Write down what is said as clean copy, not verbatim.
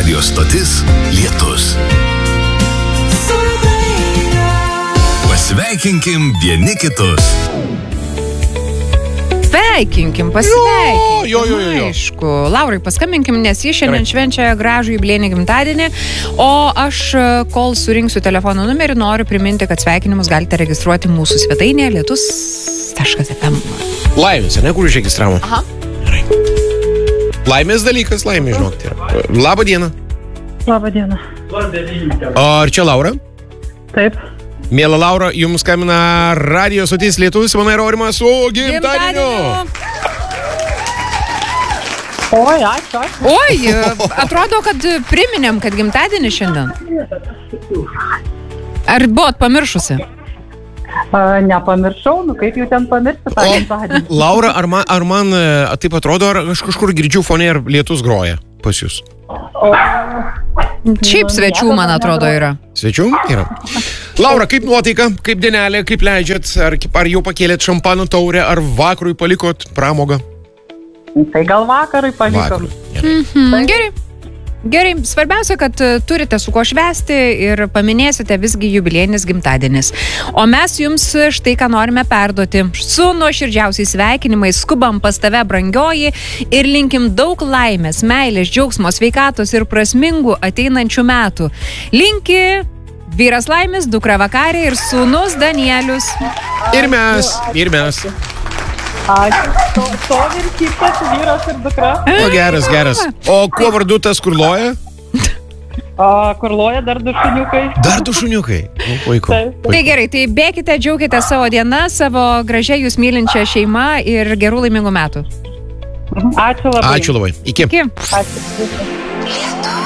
Radio stotis Lietus. Pasveikinkim vieni kitus. Pasveikinkim. Jo. Aišku. Laurai, paskambinkim, nes jis šiandien švenčia gražų jubiliejinį gimtadienį, o aš, kol surinksiu telefono numerį, noriu priminti, kad sveikinimus galite registruoti mūsų svetainėje lietus.fm. Laimės, ne, kur užregistravo? Aha. Gerai. Laimės dalykas, laimė, žinok, tai yra. Labą dieną. Labą dieną. Ar čia Laura? Taip. Miela Laura, jums skambina Radio stotis Lietus, Simona ir Aurimas su gimtadieniu. Oi, ačiū. Oi, atrodo, kad priminėm, kad gimtadienį šiandien. Ar buvot pamiršusi? Nepamiršau, kaip jau ten pamiršti tą gimtadienį. Laura, ar man taip atrodo, ar aš kažkur girdžiu fone ir lietus groja pas jūs? Šiaip svečių, man atrodo, yra. Svečių? Yra. Laura, kaip nuotaika, kaip dienelė, kaip leidžiat, ar jau pakėlėt šampano taurę, ar vakarui palikot pramogą? Tai gal vakarai palikom. Gerai, svarbiausia, kad turite su ko švęsti ir paminėsite visgi jubiliejinis gimtadienis. O mes jums štai ką norime perduoti. Su nuoširdžiausiais sveikinimais skubam pas tave, brangioji, ir linkim daug laimės, meilės, džiaugsmo, sveikatos ir prasmingų ateinančių metų. Linki vyras Laimis, dukra Vakarė ir sūnus Danielius. Ir mes. Ačiū. Stovi ir kyptas vyras ir dukra. O geras. O kuo vardu tas kur loja? Kur loja dar du šuniukai. Dar du šuniukai. Puiku. Tai gerai, tai bėkite, džiaukite savo dieną, savo gražią jūs mylinčią šeimą ir gerų laimingų metų. Ačiū labai. Ačiū labai. Iki. Iki. Ačiū.